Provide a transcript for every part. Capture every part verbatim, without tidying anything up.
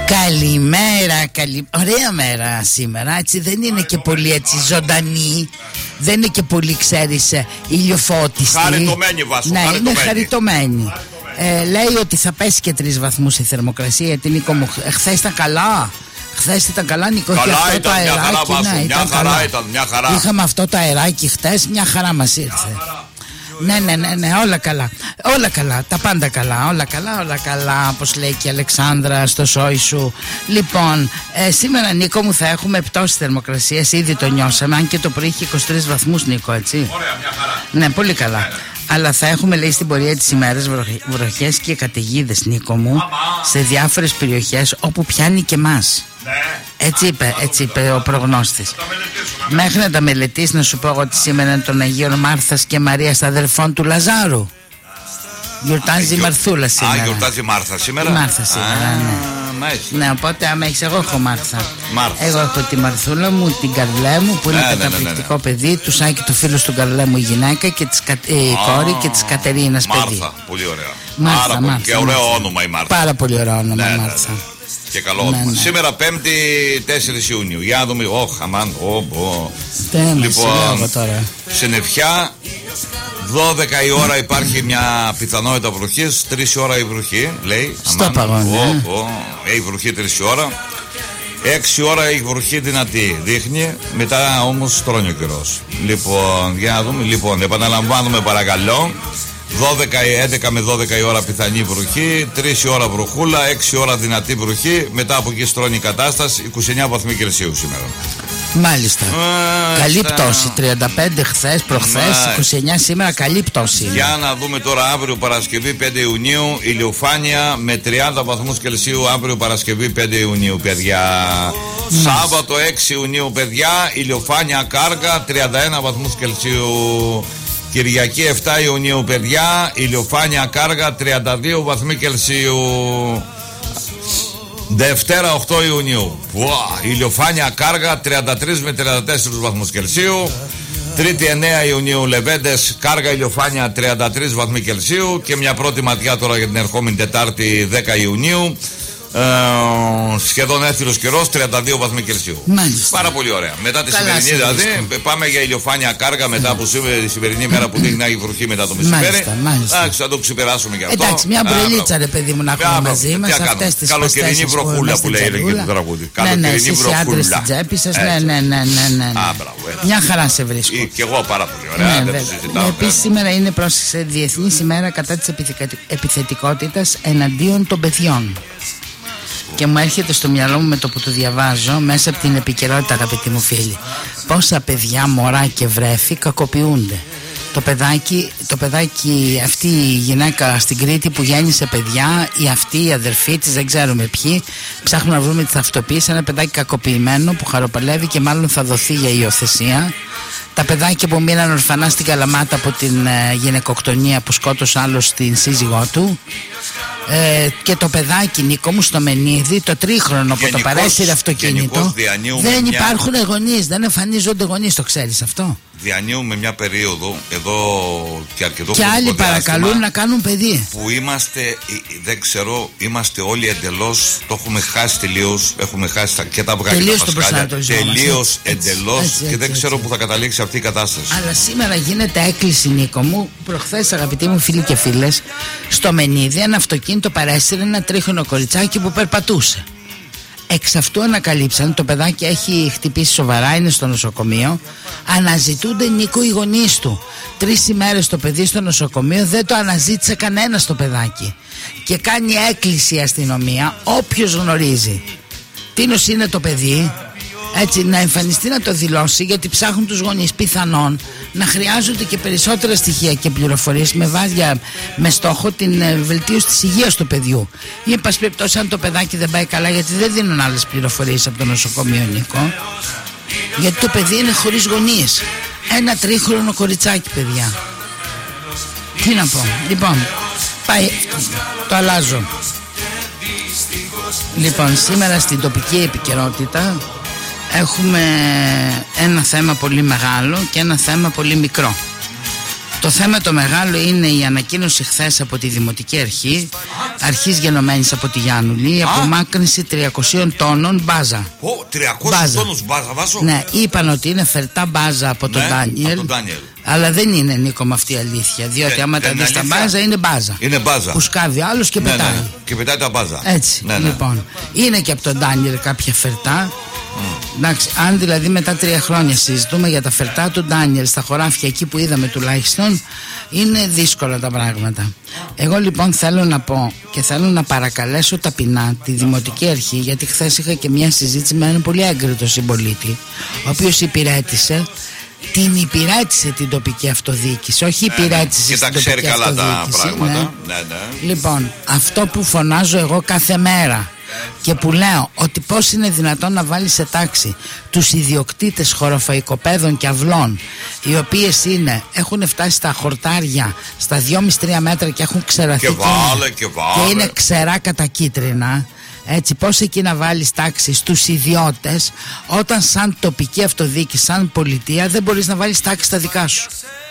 Καλημέρα, καλη... ωραία μέρα σήμερα, έτσι δεν είναι και πολύ έτσι ζωντανή. Δεν είναι και πολύ, ξέρεις, ηλιοφώτιστη. Χαριτωμένη, Βάσο, ναι, χαριτωμένη. είναι χαριτωμένη. ε, Λέει ότι θα πέσει και τρεις βαθμούς η θερμοκρασία. Γιατί Νίκο μου, χθες ήταν καλά. Χθες ήταν καλά, Νίκο. Καλά αυτό ήταν, το μια αεράκι, χαρά, Βάσο, ναι, μια ήταν χαρά καλά. ήταν, μια χαρά. Είχαμε αυτό το αεράκι χθες, μια χαρά μας ήρθε. Ναι, ναι, ναι, ναι, όλα καλά. Όλα καλά, τα πάντα καλά. Όλα καλά, όλα καλά. Όπως λέει και η Αλεξάνδρα στο σόι σου. Λοιπόν, ε, σήμερα, Νίκο μου, θα έχουμε πτώση θερμοκρασίας. Ήδη το νιώσαμε. Αν και το πρωί είχε είκοσι τρεις βαθμούς, Νίκο, έτσι. Ωραία, μια χαρά. Ναι, πολύ καλά. Ναι, ναι. Αλλά θα έχουμε, λέει, στην πορεία της ημέρας βροχές και καταιγίδες, Νίκο μου, Άμα. σε διάφορες περιοχές όπου πιάνει και μας. Ναι. Έτσι είπε, έτσι είπε ο προγνώστης. Μέχρι να τα μελετήσεις, να σου πω ότι σήμερα είναι των Αγίων Μάρθας και Μαρίας, αδελφών του Λαζάρου. Γιορτάζει η Μαρθούλα σήμερα. Α, γιορτάζει η Μάρθα σήμερα. Η Μάρθα σήμερα, Α, ναι. Μάλιστα. Ναι, οπότε άμα έχεις, εγώ έχω Μάρθα. Μάρθα. Εγώ έχω τη Μαρθούλα μου, την Καρλέ μου, που είναι ναι, καταπληκτικό ναι, ναι, ναι. παιδί. Του Σάκη του φίλου του Καρλέ μου η γυναίκα και της κα... ε, η κόρη και της Κατερίνας παιδί. Μάρθα, πολύ ωραία. Μάρθα, Άρα, Μάρθα, και ωραίο Μάρθα. όνομα η Μάρθα. Πάρα πολύ ωραίο όνομα, ναι, η ναι, Μάρθα. Ναι. Και καλό ναι, όνομα. ναι. Σήμερα Πέμπτη τέσσερις Ιουνίου. Για να δούμε. Ωχ, αμάν. Τέλος, λοιπόν, συννεφιά. δώδεκα η ώρα υπάρχει μια πιθανότητα βροχής. τρεις η ώρα η βροχή, λέει. Στο παγόνι. Η βροχή τρεις η ώρα. έξι ώρα η βροχή δυνατή δείχνει. Μετά όμως τρώνει ο καιρός. Λοιπόν, για να δούμε. Λοιπόν, επαναλαμβάνουμε παρακαλώ. δώδεκα, έντεκα με δώδεκα η ώρα πιθανή βροχή, τρεις η ώρα βροχούλα, έξι η ώρα δυνατή βροχή, μετά από εκεί στρώνει η κατάσταση, είκοσι εννέα βαθμοί Κελσίου σήμερα. Μάλιστα. Μάλιστα. Καλή πτώση. τριάντα πέντε χθες, προχθές, είκοσι εννέα σήμερα, καλή πτώση. Για να δούμε τώρα αύριο Παρασκευή πέντε Ιουνίου, ηλιοφάνεια με τριάντα βαθμούς Κελσίου αύριο Παρασκευή πέντε Ιουνίου, παιδιά. Mm. Σάββατο έξι Ιουνίου, παιδιά, ηλιοφάνεια κάργα, τριάντα ένα βαθμούς Κελσίου. Κυριακή επτά Ιουνίου, παιδιά, ηλιοφάνεια κάργα, τριάντα δύο βαθμοί Κελσίου. Δευτέρα οκτώ Ιουνίου, Ουα, ηλιοφάνεια κάργα, τριάντα τρεις με τριάντα τέσσερις βαθμούς Κελσίου. Τρίτη εννέα Ιουνίου, Λεβέντες, κάργα, ηλιοφάνεια, τριάντα τρεις βαθμοί Κελσίου. Και μια πρώτη ματιά τώρα για την ερχόμενη Τετάρτη δέκα Ιουνίου. Ε, σχεδόν έθυρος καιρός, τριάντα δύο βαθμοί Κελσίου. Μάλιστα. Πάρα πολύ ωραία. Μετά τη Καλά σημερινή, δηλαδή, πάμε για ηλιοφάνεια κάργα μετά από τη σημερινή μέρα που δείχνει να έχει βροχή μετά το μεσημέρι. Εντάξει, θα το ξεπεράσουμε και αυτό. Εντάξει, μια μπρελίτσα, ρε παιδί μου, να έχουμε μαζί μας αυτές τις καλοκαιρινή βροχούλα που λέει και το τραγούδι. Καλοκαιρινή βροχούλα. Στην τσέπη σας, ναι, ναι, ναι, ναι. Μια χαρά σε βρίσκω. Και εγώ πάρα πολύ ωραία. Δεν το συζητάω. Επίσης, σήμερα είναι Διεθνής ημέρα κατά της επιθετικότητας εναντίον των παιδιών. Και μου έρχεται στο μυαλό μου με το που το διαβάζω, μέσα από την επικαιρότητα, αγαπητοί μου φίλοι, πόσα παιδιά, μωρά και βρέφη κακοποιούνται. Το παιδάκι, το παιδάκι, αυτή η γυναίκα στην Κρήτη που γέννησε παιδιά, ή αυτή η αδερφή της, δεν ξέρουμε ποιοι, ψάχνουν να βρούμε τη ταυτοποίηση. Ένα παιδάκι κακοποιημένο που χαροπαλεύει και μάλλον θα δοθεί για υιοθεσία. Τα παιδάκια που μείναν ορφανά στην Καλαμάτα από την ε, γυναικοκτονία που σκότωσε άλλος στην σύζυγό του. Ε, και το παιδάκι, Νίκο μου, στο Μενίδη, το τρίχρονο που το παρέσυρε αυτοκίνητο. Δεν μια... υπάρχουν γονείς, δεν εμφανίζονται γονείς, το ξέρεις αυτό. Διανύουμε μια περίοδο εδώ και αρκετό και άλλοι παρακαλούν να κάνουν παιδί. Που είμαστε, δεν ξέρω, είμαστε όλοι εντελώς, το έχουμε χάσει τελείως. Έχουμε χάσει και τα αυγά και τα πασκάλια. Τελείως εντελώς και δεν ξέρω που θα καταλήξει αυτή η κατάσταση. Αλλά σήμερα γίνεται έκκληση, Νίκο μου. Προχθές, αγαπητοί μου φίλοι και φίλες, στο Μενίδη ένα αυτοκίνητο παρέσυρε ένα τρίχρονο κοριτσάκι που περπατούσε. Εξ αυτού ανακαλύψαν, το παιδάκι έχει χτυπήσει σοβαρά, είναι στο νοσοκομείο. Αναζητούνται, Νίκο, οι γονείς του. Τρεις ημέρες το παιδί στο νοσοκομείο, δεν το αναζήτησε κανένα το παιδάκι. Και κάνει έκκληση η αστυνομία, όποιος γνωρίζει τίνος είναι το παιδί, έτσι, να εμφανιστεί να το δηλώσει, γιατί ψάχνουν τους γονείς. Πιθανόν να χρειάζονται και περισσότερα στοιχεία και πληροφορίες με βάζια, με στόχο την ε, βελτίωση της υγείας του παιδιού. Ή εν πάση περιπτώσει, αν το παιδάκι δεν πάει καλά, γιατί δεν δίνουν άλλες πληροφορίες από το νοσοκομείο, Νίκο. Γιατί το παιδί είναι χωρίς γονείς. Ένα τρίχρονο κοριτσάκι, παιδιά. Τι να πω. Λοιπόν, πάει. Το αλλάζω. Λοιπόν, σήμερα στην τοπική επικαιρότητα έχουμε ένα θέμα πολύ μεγάλο και ένα θέμα πολύ μικρό. Το θέμα το μεγάλο είναι η ανακοίνωση χθες από τη Δημοτική Αρχή αρχής γενομένης από τη Γιάννουλη, απομάκρυνση τριακοσίων τόνων μπάζα. Ω, τριακόσιους τόνους μπάζα βάζω. Ναι, είπαν ότι είναι φερτά μπάζα από τον Ντάνιελ. Αλλά δεν είναι, Νίκο, με αυτή η αλήθεια. Διότι ε, άμα τα δεις τα μπάζα, είναι μπάζα. Είναι μπάζα. Που σκάβει άλλος και ναι, πετάει. Ναι, και πετάει τα μπάζα. Έτσι. Ναι, ναι. Λοιπόν, είναι και από τον Ντάνιελ κάποια φερτά. Mm. Εντάξει, αν δηλαδή μετά τρία χρόνια συζητούμε για τα φερτά του Ντάνιελ στα χωράφια εκεί που είδαμε τουλάχιστον, είναι δύσκολα τα πράγματα. Εγώ λοιπόν θέλω να πω και θέλω να παρακαλέσω ταπεινά τη Δημοτική Αρχή, γιατί χθες είχα και μια συζήτηση με έναν πολύ έγκριτο συμπολίτη, ο οποίος υπηρέτησε. Την υπηρέτησε την τοπική αυτοδιοίκηση, όχι υπηρέτησε ναι, ναι. την τοπική καλά αυτοδιοίκηση. Τα πράγματα. Ναι. Ναι, ναι. Λοιπόν, αυτό που φωνάζω εγώ κάθε μέρα και που λέω ότι πώς είναι δυνατόν να βάλει σε τάξη τους ιδιοκτήτες χωροφαϊκοπαίδων και αυλών, οι οποίες είναι, έχουν φτάσει στα χορτάρια στα δυόμισι με τρία μέτρα και έχουν ξεραθεί και, βάλε, και, βάλε. και είναι ξερά κατακίτρινα. Έτσι, πώς εκεί να βάλεις τάξη στους ιδιώτες, όταν σαν τοπική αυτοδιοίκηση, σαν πολιτεία, δεν μπορείς να βάλεις τάξη στα δικά σου.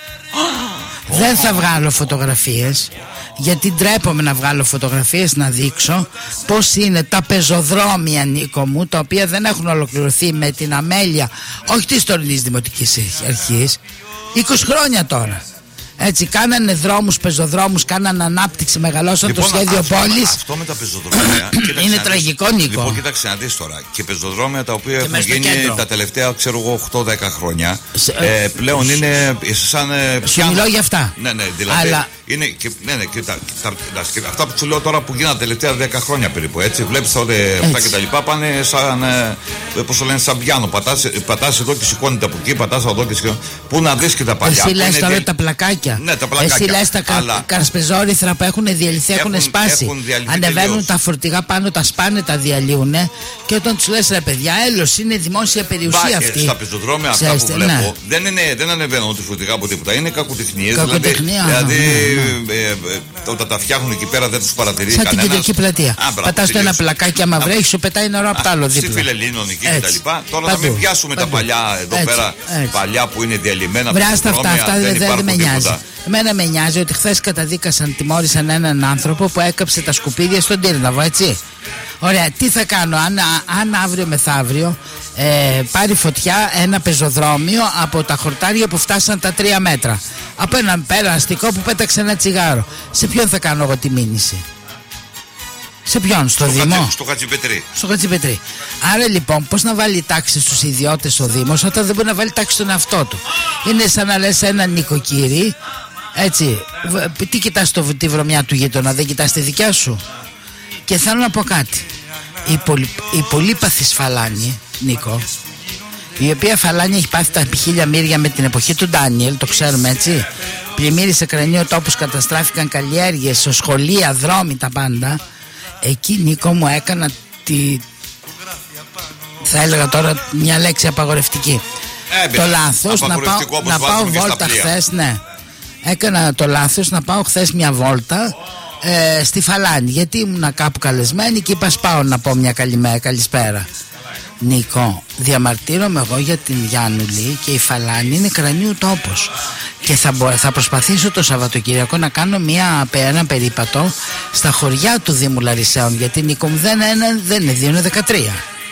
Oh. Δεν θα βγάλω φωτογραφίες, γιατί ντρέπομαι να βγάλω φωτογραφίες να δείξω πώς είναι τα πεζοδρόμια, Νίκο μου, τα οποία δεν έχουν ολοκληρωθεί με την αμέλεια, όχι της τωρινής Δημοτικής Αρχής, είκοσι χρόνια τώρα. Έτσι, κάνανε δρόμους, πεζοδρόμους, κάνανε ανάπτυξη, μεγαλώσαν λοιπόν, το σχέδιο πόλης. Αυτό με τα πεζοδρόμια είναι τραγικό, Νίκο. Λοιπόν, κοίταξε να δεις τώρα. Και πεζοδρόμια τα οποία έχουν γίνει τα τελευταία, ξέρω εγώ, οκτώ δέκα χρόνια. Σε, ε, πλέον σ, είναι σαν. Σου μιλώ για αυτά. Ναι, ναι, δηλαδή. Αλλά... Είναι και, ναι, ναι, και τα, τα, τα, τα, αυτά που σου λέω τώρα που γίνανε τα τελευταία δέκα χρόνια περίπου. Έτσι, βλέπεις ότι αυτά και τα λοιπά πάνε σαν. Πώς το λένε, σαν πιάνο. Πατάς εδώ και σηκώνεται από εκεί, πατάς εδώ και σηκώνεται. Πού να δεις και τα παλιά. Εσύ λες τώρα τα πλακάκια. Ναι, τα πλακάκια. Εσύ λες τα αλλά... καρσπεζόριθρα που έχουν διαλυθεί, έχουν, έχουν σπάσει. Έχουν ανεβαίνουν τελείως. Τα φορτηγά πάνω, τα σπάνε, τα διαλύουν. Και όταν τους λες, ρε παιδιά, έλος, είναι δημόσια περιουσία Μπα, αυτή. Στα πεζοδρόμια αυτά που βλέπω, ναι. δεν, είναι, δεν ανεβαίνουν ούτε φορτηγά από τίποτα. Είναι κακοτεχνίες. Κακοτεχνία. Δηλαδή, ναι, ναι. Ε, ε, όταν τα φτιάχνουν εκεί πέρα δεν τους παρατηρεί κανένας. Σαν την κεντρική πλατεία. Πατάς το ένα πλακάκι, άμα βρέχει, σου πετάει νερό από το άλλο δίπλα. Στη Φιλελλήνων εκεί και τα λοιπά. Τώρα να μην πιάσουμε τα παλιά εδώ πέρα, παλιά που είναι διαλυμένα. Βράστα αυτά, αυτά δεν με νοιάζει. Εμένα με νοιάζει ότι χθες καταδίκασαν, τιμώρησαν έναν άνθρωπο που έκαψε τα σκουπίδια στον Τύρναβο, έτσι. Ωραία, τι θα κάνω αν, αν αύριο μεθαύριο ε, πάρει φωτιά ένα πεζοδρόμιο από τα χορτάρια που φτάσαν τα τρία μέτρα, από έναν περαστικό που πέταξε ένα τσιγάρο. Σε ποιον θα κάνω εγώ τη μήνυση? Σε ποιον, στο, στο Δήμο? Χατζη, στο Χατζιπετρί. Στο Χατζιπετρί. Άρα λοιπόν, πώς να βάλει τάξη στους ιδιώτες ο Δήμος όταν δεν μπορεί να βάλει τάξη στον εαυτό του? Είναι σαν να λες έναν νοικοκύρη, έτσι, τι κοιτάς το, τη βρωμιά του γείτονα, δεν κοιτάς τη δικιά σου? Και θέλω να πω κάτι. Η, πολυ, η πολύπαθη Φαλάνη, Νίκο, η οποία Φαλάνη έχει πάθει τα χίλια μύρια με την εποχή του Ντάνιελ, το ξέρουμε, έτσι. Πλημμύρισε κρανίο τόπους, καταστράφηκαν καλλιέργειες, σχολεία, δρόμοι, τα πάντα. Εκεί, Νίκο μου, έκανα τη, θα έλεγα τώρα μια λέξη απαγορευτική. Ε, το λάθος να πάω, να πάω βόλτα χθες, ναι. Έκανα το λάθος να πάω χθες μια βόλτα ε, στη Φαλάνη, γιατί ήμουν κάπου καλεσμένη και είπα πάω να πω μια καλημέρα, καλησπέρα. Νίκο, διαμαρτύρομαι εγώ για την Γιάννουλη και η Φαλάνη είναι κρανίου τόπος. Και θα, μπο, θα προσπαθήσω το Σαββατοκύριακο να κάνω μια, ένα περίπατο στα χωριά του Δήμου Λαρισαίων, γιατί Νίκο μου δεν είναι ένα, δεν είναι δύο, είναι δεκατρία.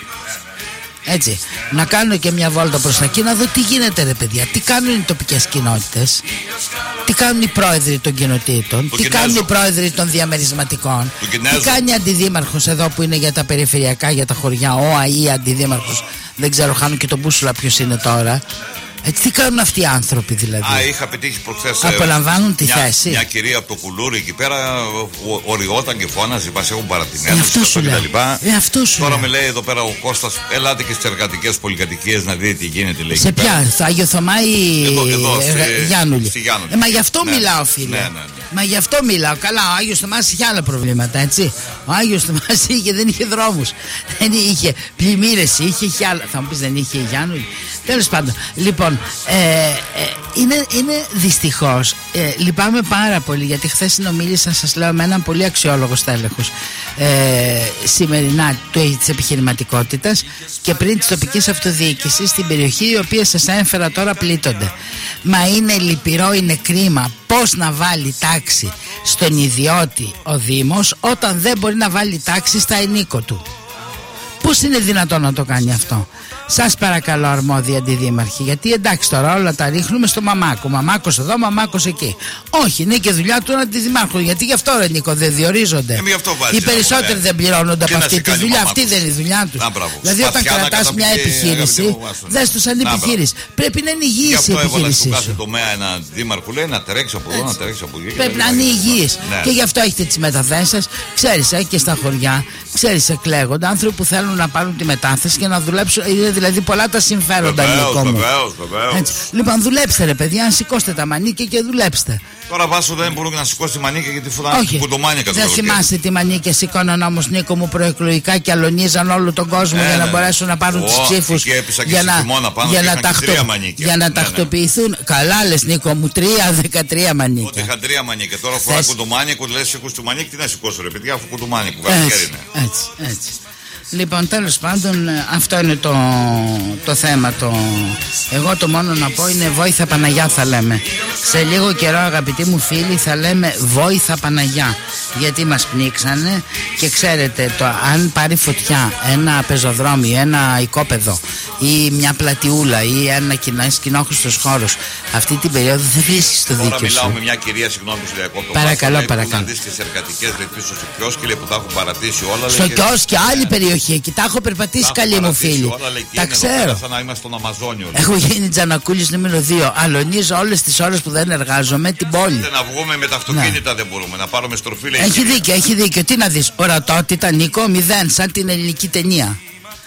Έτσι, να κάνω και μια βόλτα προς τα εκεί να δω τι γίνεται, ρε παιδιά. Τι κάνουν οι τοπικές κοινότητες, τι κάνουν οι πρόεδροι των κοινοτήτων, τι Κινέζο. κάνουν οι πρόεδροι των διαμερισματικών, τι κάνει αντιδήμαρχος εδώ που είναι για τα περιφερειακά, για τα χωριά, ο ΑΗ αντιδήμαρχος, δεν ξέρω, χάνω και τον μπούσουλα ποιος είναι τώρα. Έτσι, τι κάνουν αυτοί οι άνθρωποι δηλαδή? Α, είχα πετύχει προχθές. Απολαμβάνουν τη μια, θέση. Μια κυρία από το Κουλούρι εκεί πέρα οριόταν και φώναζε, μας έχουν παρατημένους. Ε, αυτό σου λέω. Ε, αυτό σου Τώρα λέω. με λέει εδώ πέρα ο Κώστας, ελάτε και στις εργατικές πολυκατοικίες να δείτε τι γίνεται. Λέει, σε ποια, στο Άγιο Θωμά ή εδώ, εδώ, ε, Γιάννουλη? Στη Γιάννουλη. Ε, μα γι' αυτό ναι, μιλάω, φίλε. Ναι, ναι, ναι. Μα γι' αυτό μιλάω. Καλά, ο Άγιος Θωμάς είχε άλλα προβλήματα, έτσι. Ο Άγιος Θωμάς είχε, δεν είχε δρόμους. Δεν είχε πλημμύρες, είχε, είχε άλλα. Θα μου πεις δεν είχε η Γιάννουλη? Τέλος πάντων, λοιπόν, ε, ε, είναι, είναι δυστυχώς, ε, λυπάμαι πάρα πολύ, γιατί χθες συνομίλησα, σας λέω, με έναν πολύ αξιόλογο στέλεχος ε, σημερινά της επιχειρηματικότητας και πριν της τοπικής αυτοδιοίκησης στην περιοχή, η οποία σας έφερα τώρα πλήττονται. Μα είναι λυπηρό, είναι κρίμα πώς να βάλει τάξη στον ιδιώτη ο Δήμος όταν δεν μπορεί να βάλει τάξη στα ενίκο του. Πώς είναι δυνατόν να το κάνει αυτό? Σας παρακαλώ, αρμόδιοι αντιδήμαρχοι, γιατί εντάξει τώρα όλα τα ρίχνουμε στο Μαμάκο. Μαμάκος εδώ, Μαμάκος εκεί. Όχι, είναι και δουλειά του αντιδημάρχου. Γιατί γι' αυτό, ρε Νίκο, δεν διορίζονται. Ε, Οι περισσότεροι δεν πληρώνονται από αυτή τη δουλειά. Αυτή δεν είναι η δουλειά του. Δηλαδή, όταν κρατάς μια επιχείρηση, δες τους σαν επιχείρηση. Πρέπει να είναι υγιής η επιχείρησή σου. Κάθε τομέα ένα δήμαρχο λέει να τρέξει από εδώ, να τρέξει από εκεί. Πρέπει να είναι υγιής. Και γι' αυτό έχετε τις μεταθέσεις σας. Ξέρεις, και στα χωριά, ξέρεις, εκλέγονται άνθρωποι που θέλουν να πάρουν τη μετάθεση και να δουλέψουν. Δηλαδή πολλά τα συμφέροντα. Βεβαίως, βεβαίως, βεβαίως. Λοιπόν, δουλέψτε ρε παιδιά, σηκώστε τα μανίκια και δουλέψτε. Τώρα Βάσο δεν μπορούν να σηκώσει τη μανίκια γιατί φωτάνε κουντομάνια κατά δεν θυμάστε τι μανίκια σηκώναν όμως, Νίκο μου, προεκλογικά και αλωνίζαν όλο τον κόσμο ε, για να μπορέσουν να πάρουν oh, τους ψήφους για να, για να, ταχτω... για να ναι, τακτοποιηθούν. Ναι. Καλά λες, Νίκο μου, τρία, δεκατρία μανίκια. Ότι είχαν τρία μανίκια. Τώρα φορά κουντομάνια και λες σηκώσει του μανίκι, τι να σηκώσω ρε παιδιά, αφού κουντομάνια που βγάζει χέρι είναι. Έτσι, έτσι. Λοιπόν, τέλος πάντων, αυτό είναι το, το θέμα. Το... Εγώ το μόνο να πω είναι Βόηθα Παναγιά θα λέμε. Σε λίγο καιρό, αγαπητοί μου φίλοι, θα λέμε Βόηθα Παναγιά. Γιατί μας πνίξανε και ξέρετε, το, αν πάρει φωτιά ένα πεζοδρόμιο, ένα οικόπεδο ή μια πλατιούλα ή ένα κοινόχρηστος χώρος, αυτή την περίοδο δεν βρίσκεις το δίκαιο σου. Τώρα μιλάω με μια κυρία, συγγνώμη που σου διακόπτω. Παρακαλώ, παρακαλώ. Να δεις τις εργατικές πίσω στο κιόσκι που τα έχουν παρατήσει όλα. Στο κιόσκι, άλλη περιοχή. Εκεί τα έχω περπατήσει, καλή μου φίλη. Τα ξέρω. Σαν να είμαστε στον Αμαζόνιο. Έχω γίνει Τζανακούλης νούμερο δύο. Αλωνίζω όλες τις ώρες που δεν εργάζομαι την πόλη. Δεν να βγούμε με τα αυτοκίνητα, δεν μπορούμε να πάρουμε στροφή. Έχει δίκιο, έχει δίκιο. Τι να δεις, ορατότητα, Νίκο, μηδέν, σαν την ελληνική ταινία.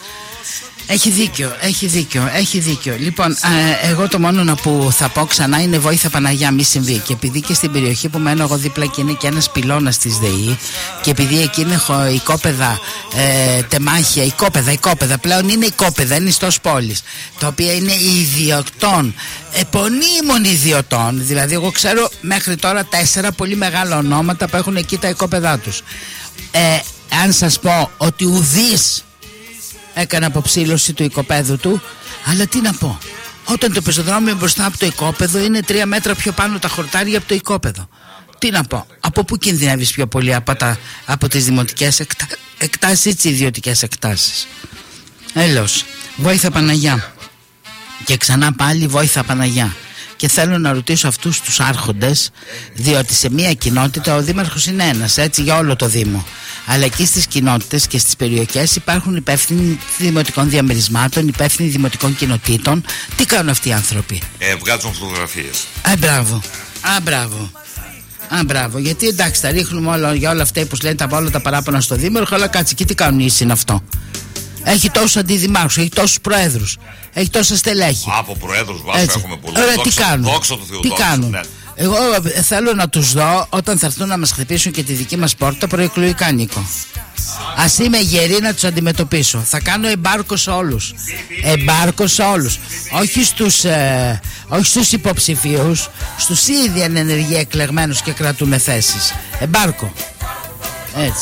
Έχει δίκιο, έχει δίκιο, έχει δίκιο. Λοιπόν, ε, εγώ το μόνο που θα πω ξανά είναι Βόηθα Παναγιά, μη συμβεί. Και επειδή και στην περιοχή που μένω εγώ δίπλα και είναι και ένας πυλώνας της ΔΕΗ, και επειδή εκεί είναι οικόπεδα, ε, τεμάχια, οικόπεδα, οικόπεδα, πλέον είναι οικόπεδα, είναι ιστός πόλης, τα οποία είναι ιδιοκτών, επωνύμων ιδιωτών. Δηλαδή, εγώ ξέρω μέχρι τώρα τέσσερα πολύ μεγάλα ονόματα που έχουν εκεί τα οικόπεδά τους. Ε, αν σας πω ότι ουδής έκανε αποψήλωση του οικοπαίδου του, αλλά τι να πω, όταν το πεζοδρόμιο μπροστά από το οικόπεδο είναι τρία μέτρα πιο πάνω τα χορτάρια από το οικόπεδο. Τι να πω, από πού κινδυνεύεις πιο πολύ, από, τα, από τις δημοτικές εκτα... εκτάσεις ή τις ιδιωτικές εκτάσεις? Έλος, Βόηθα Παναγιά. Και ξανά πάλι Βόηθα Παναγιά. Και θέλω να ρωτήσω αυτούς τους άρχοντες, διότι σε μια κοινότητα ο δήμαρχος είναι ένας, έτσι, για όλο το Δήμο. Αλλά εκεί στις κοινότητες και στις περιοχές υπάρχουν υπεύθυνοι δημοτικών διαμερισμάτων, υπεύθυνοι δημοτικών κοινοτήτων. Τι κάνουν αυτοί οι άνθρωποι? Ε, βγάζουν φωτογραφίες. Α, μπράβο. Α, μπράβο. Α, μπράβο. Γιατί εντάξει, τα ρίχνουμε όλα, για όλα αυτά που λένε τα όλα τα παράπονα στο δήμαρχο, αλλά κάτσε εκεί τι κάνουν οι είναι αυτό. Έχει τόσους αντιδημάρχους, έχει τόσους προέδρους, έχει τόσα στελέχη. Από προέδρους Βάσο έχουμε πολλούς. Ωραία, τι κάνουν? Δόξα του Θεού, τι δόξα, κάνουν? Ναι. Εγώ θέλω να τους δω όταν θα έρθουν να μας χτυπήσουν και τη δική μας πόρτα προεκλογικά, Νίκο. Ας είμαι γερή να τους αντιμετωπίσω. Θα κάνω εμπάρκο σε όλους. Εμπάρκο σε όλους. Όχι στους, ε, όχι στους υποψηφίους, στους ήδη ανενεργεία εκλεγμένους και κρατούν θέσεις. Εμπάρκο. Έτσι.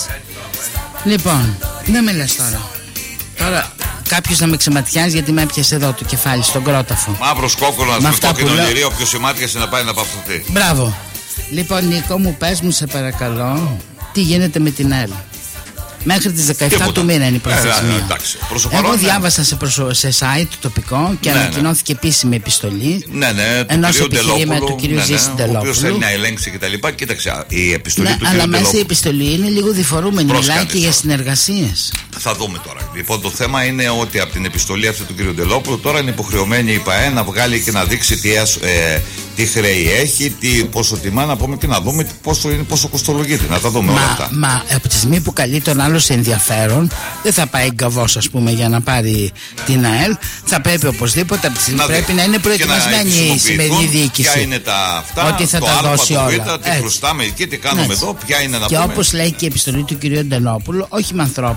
Λοιπόν, δεν μιλάς τώρα. Τώρα κάποιος να με ξεματιάζει γιατί με έπιασε εδώ το κεφάλι στον κρόταφο. Μαύρος κόκκινος με κόκκινο λυρί, όποιος σημάτιασε να πάει να παυθωθεί. Μπράβο. Λοιπόν, Νίκο μου, πες μου σε παρακαλώ, τι γίνεται με την ΕΛ? Μέχρι τις δεκαεπτά Τίποτα. Του μήνα είναι η προθεσμία. Ε, Εγώ διάβασα σε, προσω... σε site τοπικό και ναι, ανακοινώθηκε ναι. επίσημη επιστολή ναι, ναι, ενός επιχειρήματο του κ. ναι, ναι, Ζήση Ντελόπουλου. Ο οποίος θέλει να ελέγξει και τα λοιπά. Κοίταξε, η επιστολή ναι, του κ. Αλλά Ντελόπουλου. μέσα η επιστολή είναι λίγο διφορούμενη. Μιλάει και για συνεργασίες. Θα δούμε τώρα. Λοιπόν, το θέμα είναι ότι από την επιστολή αυτή του κ. Ντελόπουλου τώρα είναι υποχρεωμένη η ΠΑΕ να βγάλει και να δείξει τι, ε, τι χρέη έχει, τι, πόσο τιμά, να πούμε και να δούμε πόσο, είναι, πόσο κοστολογείται. Να τα δούμε μα, όλα αυτά. Μα από τη στιγμή που καλεί τον άλλο σε ενδιαφέρον, δεν θα πάει γκαβός, ας πούμε, για να πάρει την ΑΕΛ. Θα πρέπει οπωσδήποτε από τη στιγμή να πρέπει να είναι προετοιμασμένη η σημερινή διοίκηση. Ποια είναι τα αυτά, ότι θα το τα α, δώσει το όλα. β, τι χρωστάμε εκεί, τι κάνουμε έτσι. Εδώ, ποια είναι να και πούμε. Και όπως λέει και η επιστολή του κ. Ντελόπουλου, όχι με ανθρώπους έτσι και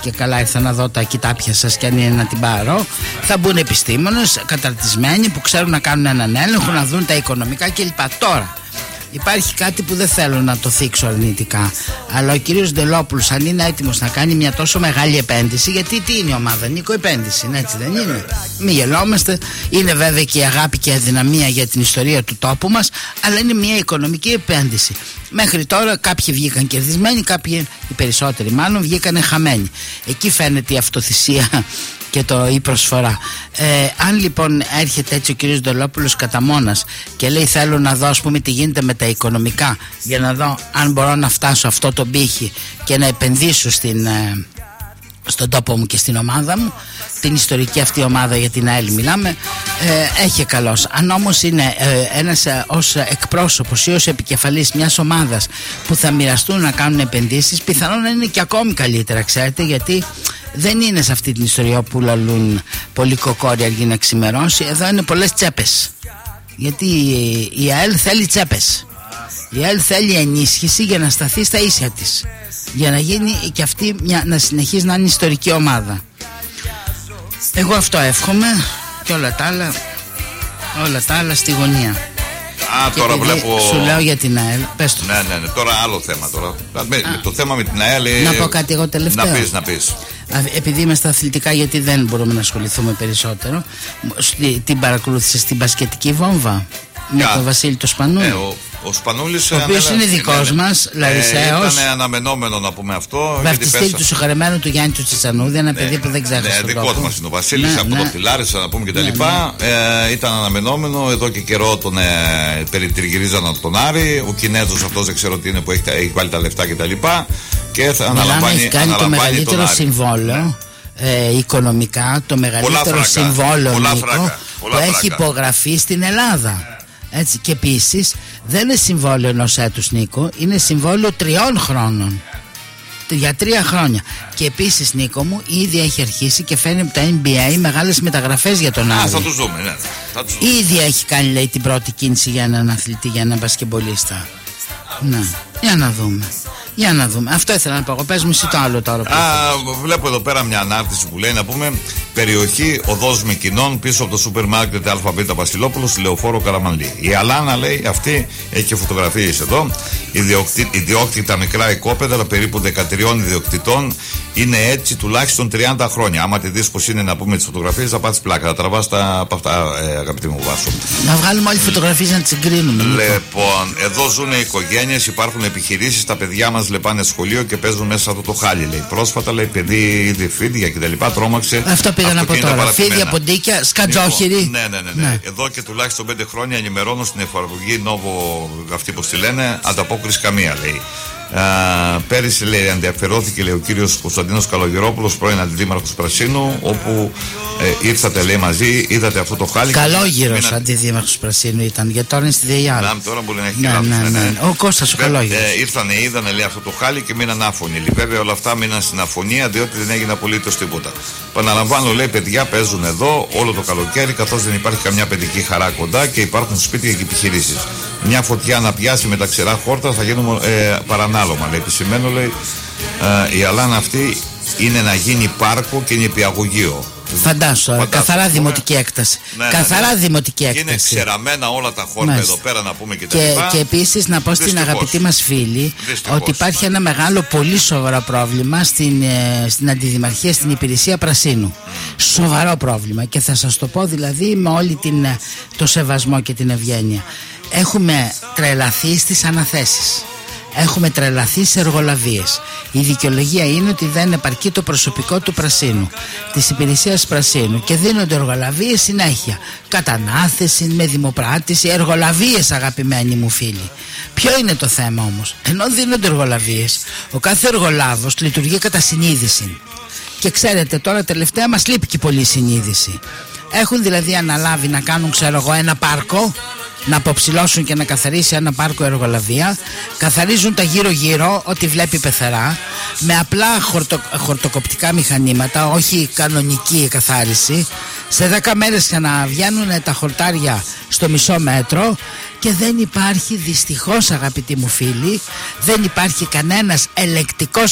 και καλά ήρθα να δω τα κοιτάπια σας και αν είναι να την πάρω. Θα μπουν επιστήμονες καταρτισμένοι που ξέρουν να κάνουν έναν έλεγχο, να δουν τα οικονομικά κλπ. Τώρα υπάρχει κάτι που δεν θέλω να το θίξω αρνητικά, αλλά ο κύριος Ντελόπουλος, αν είναι έτοιμος να κάνει μια τόσο μεγάλη επένδυση, γιατί τι είναι η ομάδα, Νίκο, επένδυση είναι, έτσι δεν είναι? Μη γελόμαστε. Είναι βέβαια και η αγάπη και η αδυναμία για την ιστορία του τόπου μας, αλλά είναι μια οικονομική επένδυση. Μέχρι τώρα κάποιοι βγήκαν κερδισμένοι, κάποιοι, οι περισσότεροι μάλλον, βγήκαν χαμένοι. Εκεί φαίνεται η αυτοθυσία και το, η προσφορά. Ε, αν λοιπόν έρχεται έτσι ο κύριος Ντολόπουλος κατά μόνας και λέει θέλω να δω, ας πούμε, τι γίνεται με τα οικονομικά, για να δω αν μπορώ να φτάσω αυτό το πύχη και να επενδύσω στην, ε, στον τόπο μου και στην ομάδα μου, την ιστορική αυτή ομάδα, για την ΑΕΛ μιλάμε, ε, έχει καλός. Αν όμως είναι ε, ένας ε, ως εκπρόσωπος ή ως επικεφαλής μιας ομάδας που θα μοιραστούν να κάνουν επενδύσεις, πιθανόν να είναι και ακόμη καλύτερα, ξέρετε, γιατί δεν είναι σε αυτή την ιστορία που λαλούν πολύ κοκόρι αργεί να ξημερώσει. Εδώ είναι πολλές τσέπες, γιατί η ΑΕΛ θέλει τσέπες. Η ΑΕΛ θέλει ενίσχυση για να σταθεί στα ίσια της, για να γίνει και αυτή μια, να συνεχίζει να είναι ιστορική ομάδα. Εγώ αυτό εύχομαι, και όλα τα άλλα, όλα τα άλλα στη γωνία. Α, και τώρα βλέπω. Σου λέω για την ΑΕΛ. Πες το. Ναι, ναι, ναι, τώρα άλλο θέμα τώρα. Α. Το θέμα με την ΑΕΛ. Να πω κάτι εγώ τελευταίο. Να πεις, να πεις. Επειδή είμαι στα αθλητικά, γιατί δεν μπορούμε να ασχοληθούμε περισσότερο, την παρακολούθησε στην μπασκετική βόμβα με τον Βασίλη το Σπανούλη. Ε, ο, ο Σπανούλης, ο οποίος είναι δικός μας, Λαρισαίος. Ήταν αναμενόμενο να πούμε αυτό. Βαφτιστή του συγχαρεμένου του Γιάννη του Τσιτσανούδη, ένα ναι, παιδί που δεν ξέχασε. Ναι, δικό μας είναι ο Βασίλης, ναι, από ναι. το Πιλάρισα να πούμε κτλ. Ναι, ναι. ε, ήταν αναμενόμενο, εδώ και καιρό τον ε, περιτριγυρίζαν από τον Άρη. Ο Κινέζος αυτός δεν ξέρω τι είναι που έχει, έχει βάλει τα λεφτά κτλ. Και θα αναλαμβάνει, έχει κάνει το μεγαλύτερο συμβόλαιο. Ε, οικονομικά, το μεγαλύτερο συμβόλαιο που έχει υπογραφεί στην Ελλάδα. Έτσι, και επίσης δεν είναι συμβόλαιο ενός έτους, Νίκο, είναι συμβόλαιο τριών χρόνων, για τρία χρόνια. Και επίσης, Νίκο μου, ήδη έχει αρχίσει και φαίνει από τα N B A μεγάλες μεταγραφές για τον Άρη. Α, θα τους δούμε, ναι. Θα τους δούμε. Ήδη έχει κάνει, λέει, την πρώτη κίνηση για έναν αθλητή, για έναν μπασκεμπολίστα. Ναι, για να δούμε. Για να δούμε. Αυτό ήθελα να πω. Πες μου εσύ το άλλο τώρα. Α, βλέπω εδώ πέρα μια ανάρτηση που λέει, να πούμε, περιοχή οδός Μυκηνών πίσω από το σούπερ μάρκετ ΑΒ Βασιλόπουλος, Λεωφόρο Καραμανλή. Η Αλάνα, λέει, αυτή έχει και φωτογραφίες εδώ. Ιδιόκτητα μικρά οικόπεδα, περίπου δεκατρία ιδιοκτητών. Είναι έτσι τουλάχιστον τριάντα χρόνια. Άμα τη δεις πως είναι, να πούμε, τις φωτογραφίες, θα πάθεις πλάκα. Θα τραβάς τα από αυτά, ε, αγαπητοί μου Βάσο. Να βγάλουμε όλες τις φωτογραφίες να τις συγκρίνουμε. Λοιπόν, εδώ ζουν οικογένειες, υπάρχουν επιχειρήσεις, τα παιδιά μας λεπάνε σχολείο και παίζουν μέσα σε αυτό το χάλι. Λέει. Πρόσφατα, λέει, παιδί είδε φίδια κτλ. Τρόμαξε. Αυτό πήγαν από τώρα. Φίδια, ποντίκια, σκατζόχυροι. Λοιπόν, ναι, ναι, ναι, ναι, ναι. Εδώ και τουλάχιστον πέντε χρόνια ενημερώνω στην εφαρμογή Νόβο, αυτή που τη λένε, ανταπόκριση καμία, λέει. Uh, πέρυσι, λέει, ενδιαφερόθηκε, λέει, ο κύριος Κωνσταντίνος Καλογερόπουλος, πρώην αντιδήμαρχος Πρασίνου, όπου ε, ήρθατε, λέει, μαζί, είδατε αυτό το χάλι. Καλόγυρος μήνα... αντιδήμαρχος Πρασίνου ήταν, γιατί τώρα είναι στη ΔΕΙΑΛ. Να, τώρα μπορεί να έχει ναι, ναι, ναι, ναι. Ο Κώστας ο Καλόγυρος. Ε, ήρθανε, είδανε, λέει, αυτό το χάλι και μείναν άφωνοι. Βέβαια όλα αυτά μείναν στην αφωνία, διότι δεν έγινε απολύτως τίποτα. Παναλαμβάνω, λέει, παιδιά παίζουν εδώ όλο το καλοκαίρι, καθώς δεν υπάρχει καμιά παιδική χαρά κοντά και υπάρχουν σπίτια και επιχειρήσεις. Μια φωτιά να πιάσει με τα ξερά χόρτα θα γίνουν ε, παρανάλωμα. Λέει, επισημαίνω, λέει, ε, η Αλάνα αυτή είναι να γίνει πάρκο και νηπιαγωγείο. Φαντάσου, καθαρά πούμε. Δημοτική έκταση. Ναι, ναι, καθαρά ναι. δημοτική έκταση. Είναι ξεραμένα όλα τα χόρτα εδώ πέρα, να πούμε, και τα και, λοιπά. Και επίσης να πω στην Δυστυχώς. αγαπητή μας φίλη Δυστυχώς. ότι υπάρχει ένα μεγάλο, πολύ σοβαρό πρόβλημα στην, ε, στην αντιδημαρχία, στην υπηρεσία Πρασίνου. Mm. Σοβαρό πρόβλημα. Και θα σας το πω, δηλαδή, με όλη την, το σεβασμό και την ευγένεια. Έχουμε τρελαθεί στις αναθέσεις. Έχουμε τρελαθεί σε εργολαβίες. Η δικαιολογία είναι ότι δεν επαρκεί το προσωπικό του Πρασίνου, της υπηρεσίας Πρασίνου, και δίνονται εργολαβίες συνέχεια. Κατανάθεση, με δημοπράτηση, εργολαβίες, αγαπημένοι μου φίλοι. Ποιο είναι το θέμα όμως? Ενώ δίνονται εργολαβίες, ο κάθε εργολάβος λειτουργεί κατά συνείδηση. Και ξέρετε, τώρα τελευταία μας λείπει και πολύ συνείδηση. Έχουν δηλαδή αναλάβει να κάνουν, ξέρω εγώ, ένα πάρκο, να αποψηλώσουν και να καθαρίσει ένα πάρκο εργολαβία. Καθαρίζουν τα γύρω-γύρω, ό,τι βλέπει πεθερά, με απλά χορτο, χορτοκοπτικά μηχανήματα, όχι κανονική καθάριση. Σε δέκα μέρες ξαναβγαίνουν τα χορτάρια στο μισό μέτρο. Και δεν υπάρχει, δυστυχώς, αγαπητοί μου φίλοι, δεν υπάρχει κανένας ελεκτικός